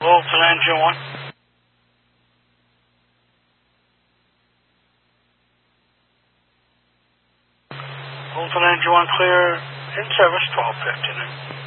Wilton engine 1. Wilton engine 1 clear in service 12:59.